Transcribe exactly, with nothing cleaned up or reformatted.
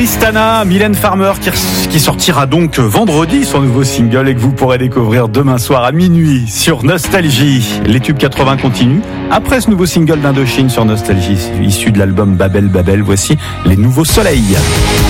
Tristana, Mylène Farmer qui, qui sortira donc vendredi son nouveau single et que vous pourrez découvrir demain soir à minuit sur Nostalgie. Les tubes quatre-vingts continuent. Après ce nouveau single d'Indochine sur Nostalgie, issu de l'album Babel Babel, voici Les Nouveaux Soleils.